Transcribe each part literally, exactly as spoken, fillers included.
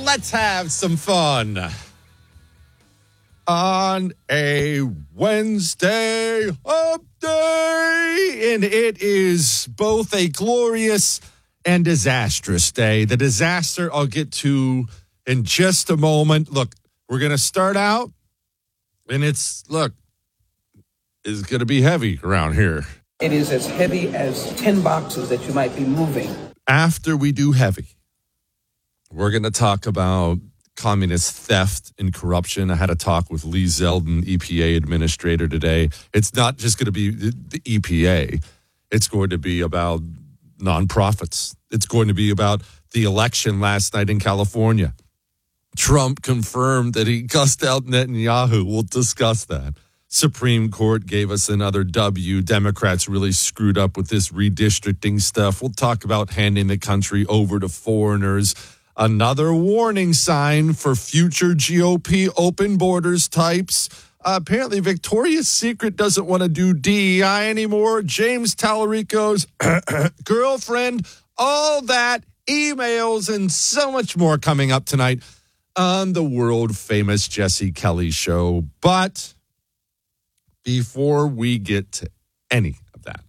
let's have some fun. On a Wednesday up day, and it is both a glorious and disastrous day. The disaster I'll get to in just a moment. Look, we're going to start out, and it's, look, it's going to be heavy around here. It is as heavy as ten boxes that you might be moving. After we do heavy, we're going to talk about communist theft and corruption. I had a talk with Lee Zeldin, E P A administrator, today. It's not just going to be the E P A. It's going to be about nonprofits. It's going to be about the election last night in California. Trump confirmed that he cussed out Netanyahu. We'll discuss that. Supreme Court gave us another W. Democrats really screwed up with this redistricting stuff. We'll talk about handing the country over to foreigners. Another warning sign for future G O P open borders types. Uh, apparently, Victoria's Secret doesn't want to do D E I anymore. James Tallarico's girlfriend, all that, emails, and so much more coming up tonight on the world-famous Jesse Kelly Show. But before we get to any of that,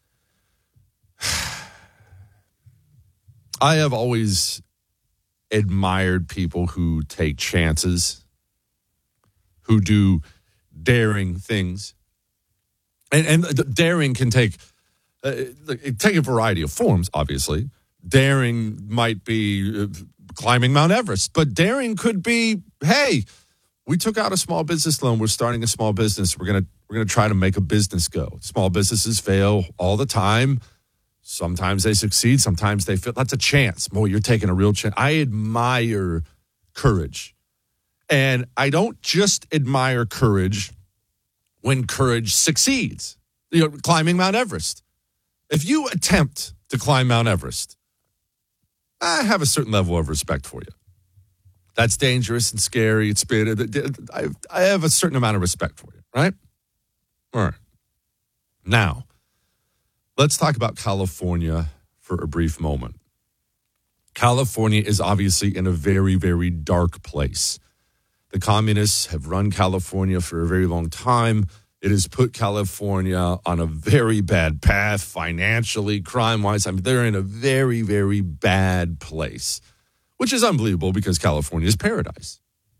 I have always admired people who take chances, who do daring things. And, and daring can take, uh, take a variety of forms, obviously. Daring might be uh, climbing Mount Everest, but daring could be, hey, we took out a small business loan. We're starting a small business. We're going to we're going to try to make a business go. Small businesses fail all the time. Sometimes they succeed. Sometimes they fail. That's a chance. Boy, you're taking a real chance. I admire courage. And I don't just admire courage when courage succeeds. You know, climbing Mount Everest. If you attempt to climb Mount Everest, I have a certain level of respect for you. That's dangerous and scary. It's I I have a certain amount of respect for you, right? All right. Now, let's talk about California for a brief moment. California is obviously in a very, very dark place. The communists have run California for a very long time. It has put California on a very bad path financially, crime-wise. I mean, they're in a very, very bad place, which is unbelievable because California is paradise.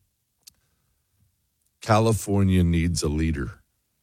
California needs a leader.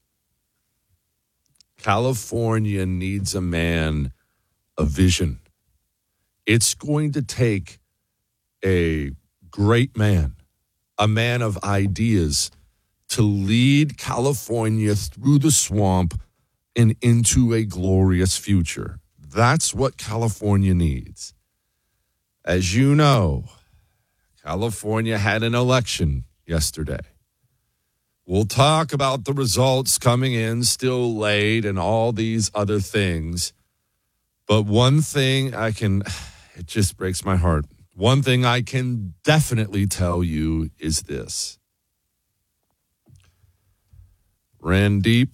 California needs a man, a vision. It's going to take a great man, a man of ideas, to lead California through the swamp and into a glorious future. That's what California needs. As you know, California had an election yesterday. We'll talk about the results coming in still late and all these other things. But one thing I can, it just breaks my heart. One thing I can definitely tell you is this. Randeep,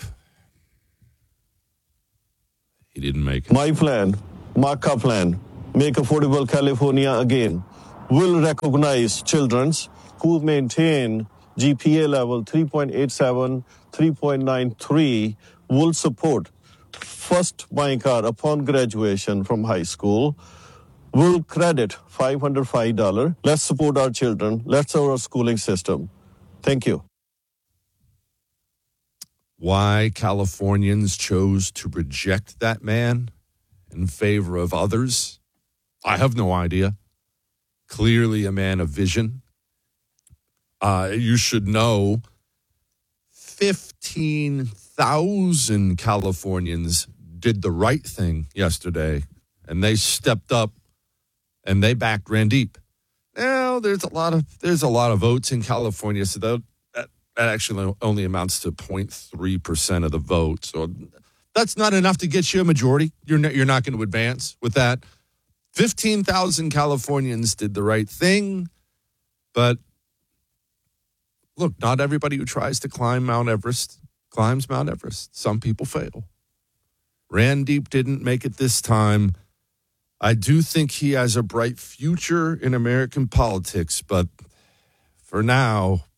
he didn't make it. My plan, Marka plan, Make Affordable California Again, will recognize children who maintain G P A level three point eight seven, three point nine three, will support first buying car upon graduation from high school, will credit five hundred five dollars. Let's support our children. Let's support our schooling system. Thank you. Why Californians chose to reject that man in favor of others, I have no idea. Clearly a man of vision. Uh, you should know fifteen thousand Californians did the right thing yesterday, and they stepped up and they backed Randeep. Now, there's a lot of there's a lot of votes in California, so that, that, that actually only amounts to zero point three percent of the vote. So that's not enough to get you a majority. You're not, you're not going to advance with that. fifteen thousand Californians did the right thing, but look, not everybody who tries to climb Mount Everest climbs Mount Everest. Some people fail. Randeep didn't make it this time, I do think he has a bright future in American politics, but for now,